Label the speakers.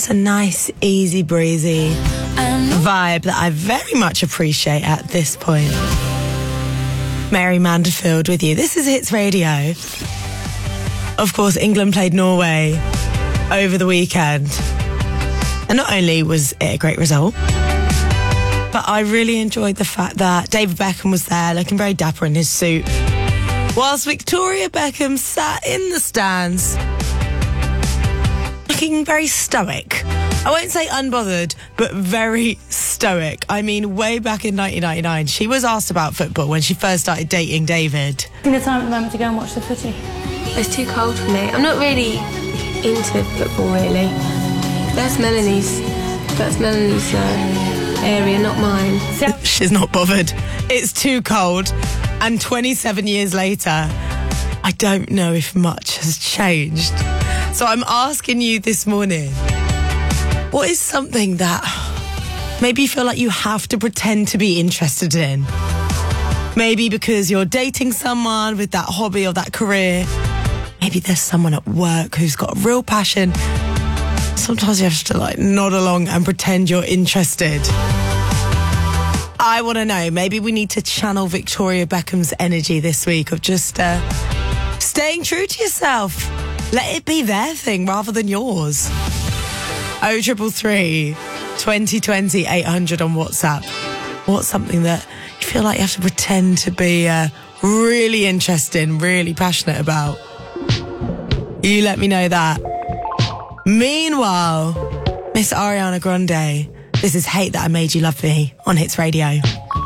Speaker 1: just a nice, easy breezy vibe that I very much appreciate at this point. Mary Manderfield with you. This is Hits Radio. Of course, England played Norway over the weekend. And not only was it a great result, but I really enjoyed the fact that David Beckham was there, looking very dapper in his suit, whilst Victoria Beckham sat in the stands, looking very stoic. I won't say unbothered, but very stoic. I mean, way back in 1999, she was asked about football when she first started dating David.
Speaker 2: I think the time at the moment to go and watch the footy.
Speaker 3: It's too cold for me. I'm not really into football, really. That's Melanie's area, not mine.
Speaker 1: She's not bothered. It's too cold. And 27 years later, I don't know if much has changed. So I'm asking you this morning, what is something that maybe you feel like you have to pretend to be interested in? Maybe because you're dating someone with that hobby or that career. Maybe there's someone at work who's got a real passion. Sometimes you have to nod along and pretend you're interested. I want to know, maybe we need to channel Victoria Beckham's energy this week of just staying true to yourself. Let it be their thing rather than yours. 0333 2020 800 on WhatsApp. What's something that you feel like you have to pretend to be really interested in, really passionate about? You let me know that. Meanwhile, Miss Ariana Grande, this is Hate That I Made You Love Me on Hits Radio.